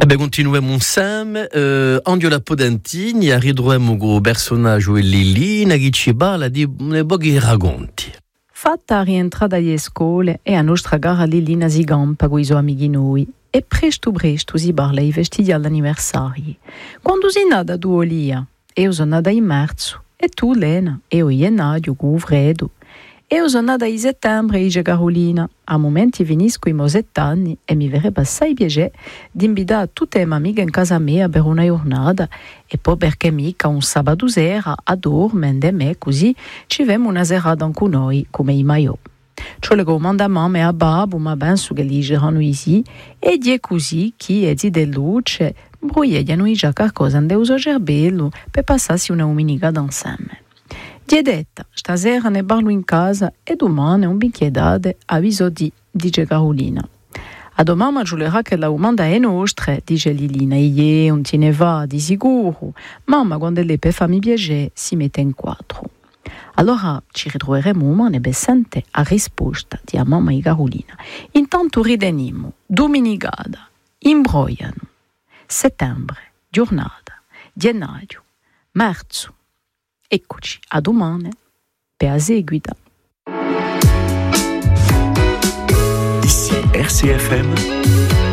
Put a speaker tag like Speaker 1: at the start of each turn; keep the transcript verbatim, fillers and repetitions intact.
Speaker 1: Beh, continuiamo insieme. Eh, Andio la Podentini, arriviamo con il personaggio Lillina che ci parla di un po' di racconti.
Speaker 2: Fatta rientrare dalle scuole e a nostra gara Lillina si gampa con i suoi amici noi e presto presto si parla i vestiti all'anniversario. Quando si nada tu Olia, io sono nata in marzo e tu Lena, e io in gennaio con freddo. Io sono nata in settembre, dice Carolina. A momenti finisco i miei sett'anni e mi verrebbe assai piacere di invitare tutte le mie amiche in casa mia per una giornata e poi perché mica un sabato sera a dormire me così ci vediamo una serata con noi come i maio. Ciò le comando a mamma e a babbo, ma penso che li girano ici e di è così chi è di de luce brugliano già qualcosa nel suo cervello per passarsi una domenica insieme. Gli è detta, stasera ne parlo in casa e domani un bicchiere avviso di, dice Carolina. A domani giurerà che la domanda è nostra, dice Lillina. E non te ne va, di sicuro. Mamma, quando lei per farmi piacere, si mette in quattro. Allora ci ritroveremo umane besente a risposta di mamma e Carolina. Intanto rideniamo, domenicada, imbrogliano, settembre, giornata, gennaio, marzo. Eccoci, a domani, per la seguita.
Speaker 3: Ici R C F M